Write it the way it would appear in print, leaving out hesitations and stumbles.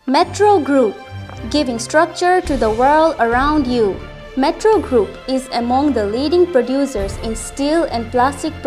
Metro Group, giving structure to the world around you. Metro Group is among the leading producers in steel and plastic